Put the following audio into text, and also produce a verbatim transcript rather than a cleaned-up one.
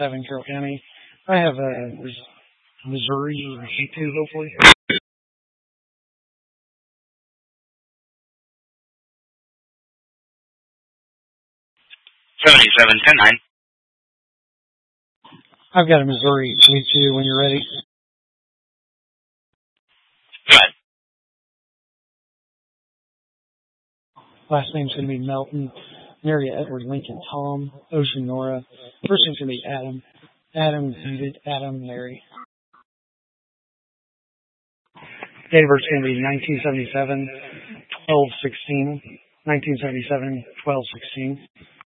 seven, Carroll County. I have uh, Missouri eight two, hopefully. seventy-seven, ten nine. I've got a Missouri eight two when you're ready. Go ahead. Last name's going to be Melton. Mary Edward Lincoln Tom. Ocean Nora. First name's going to be Adam. Adam David. Adam Mary. Date of birth's going to be nineteen seventy-seven, twelve sixteen. nineteen seventy-seven, twelve sixteen.